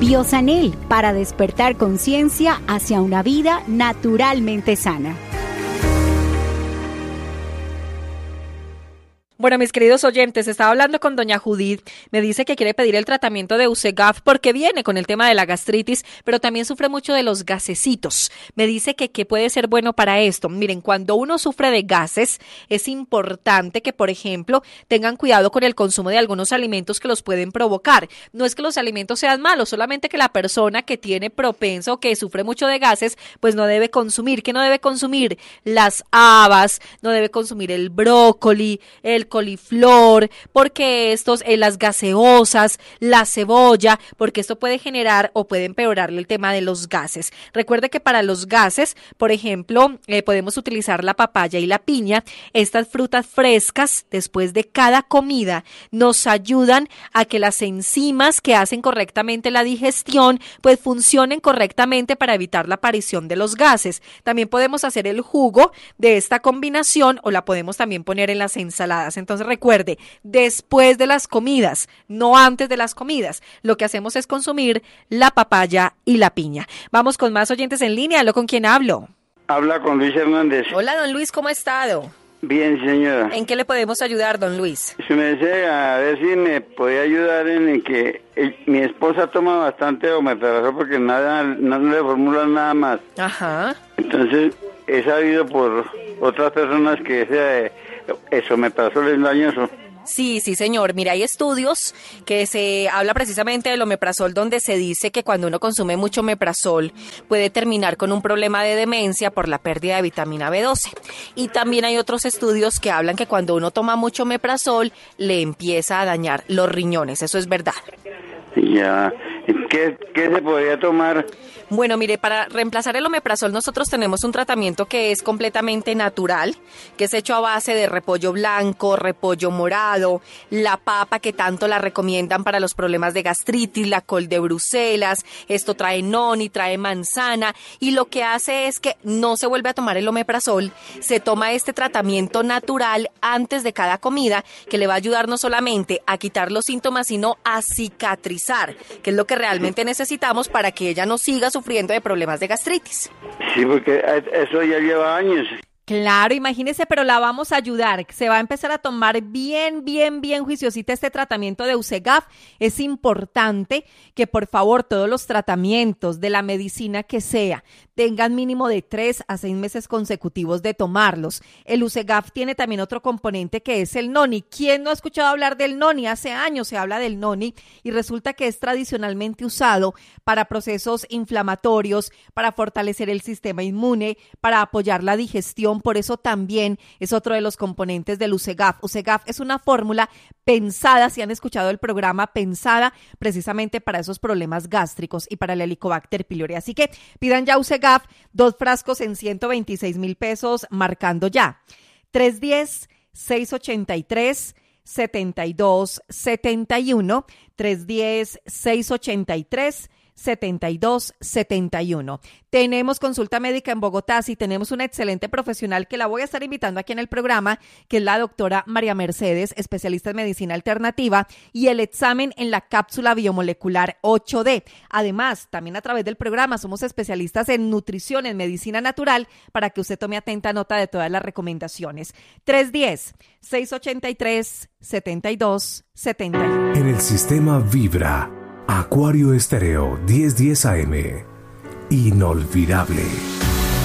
Biosanel, para despertar conciencia hacia una vida naturalmente sana. Bueno, mis queridos oyentes, estaba hablando con doña Judith, me dice que quiere pedir el tratamiento de Usegaf porque viene con el tema de la gastritis, pero también sufre mucho de los gasecitos. Me dice que puede ser bueno para esto. Miren, cuando uno sufre de gases, es importante que, por ejemplo, tengan cuidado con el consumo de algunos alimentos que los pueden provocar. No es que los alimentos sean malos, solamente que la persona que tiene propenso o que sufre mucho de gases, pues no debe consumir. ¿Qué no debe consumir? Las habas, no debe consumir el brócoli, el coliflor, porque las gaseosas, la cebolla, porque esto puede generar o puede empeorarle el tema de los gases. Recuerde que para los gases, por ejemplo, podemos utilizar la papaya y la piña. Estas frutas frescas, después de cada comida, nos ayudan a que las enzimas que hacen correctamente la digestión, pues funcionen correctamente para evitar la aparición de los gases. También podemos hacer el jugo de esta combinación o la podemos también poner en las ensaladas. Entonces recuerde, después de las comidas, no antes de las comidas, lo que hacemos es consumir la papaya y la piña. Vamos con más oyentes en línea. ¿Con quién hablo? Habla con Luis Hernández. Hola, don Luis, ¿cómo ha estado? Bien, señora. ¿En qué le podemos ayudar, don Luis? Se me desea, a ver si me podía ayudar en que mi esposa toma bastante omeprazol porque no le formulan nada más. Ajá. Entonces, he sabido por otras personas que ese omeprazol es dañoso. Sí, señor. Mira, hay estudios que se habla precisamente del omeprazol, donde se dice que cuando uno consume mucho omeprazol puede terminar con un problema de demencia por la pérdida de vitamina B12. Y también hay otros estudios que hablan que cuando uno toma mucho omeprazol le empieza a dañar los riñones. Eso es verdad. Ya. ¿Qué se podría tomar? Bueno, mire, para reemplazar el omeprazol nosotros tenemos un tratamiento que es completamente natural, que es hecho a base de repollo blanco, repollo morado, la papa que tanto la recomiendan para los problemas de gastritis, la col de Bruselas, esto trae noni, trae manzana, y lo que hace es que no se vuelve a tomar el omeprazol, se toma este tratamiento natural antes de cada comida, que le va a ayudar no solamente a quitar los síntomas, sino a cicatrizar, que es lo que realmente necesitamos para que ella no siga sufriendo de problemas de gastritis. Sí, porque eso ya lleva años. Claro, imagínese, pero la vamos a ayudar. Se va a empezar a tomar bien juiciosita este tratamiento de Usegaf. Es importante que por favor todos los tratamientos de la medicina que sea tengan mínimo de 3 a 6 meses consecutivos de tomarlos. El Usegaf tiene también otro componente que es el noni. ¿Quién no ha escuchado hablar del noni? Hace años se habla del noni y resulta que es tradicionalmente usado para procesos inflamatorios, para fortalecer el sistema inmune, para apoyar la digestión. Por eso también es otro de los componentes del Usegaf. Usegaf es una fórmula pensada, si han escuchado el programa, pensada precisamente para esos problemas gástricos y para el Helicobacter pylori. Así que pidan ya Usegaf, 2 frascos en 126,000 pesos, marcando ya. 310-683-7271, 310-683-7271. Tenemos consulta médica en Bogotá, sí, tenemos una excelente profesional que la voy a estar invitando aquí en el programa, que es la doctora María Mercedes, especialista en medicina alternativa, y el examen en la cápsula biomolecular 8D. Además, también a través del programa somos especialistas en nutrición, en medicina natural, para que usted tome atenta nota de todas las recomendaciones. 310-683-7271. En el sistema Vibra, Acuario Estéreo 1010 AM. Inolvidable.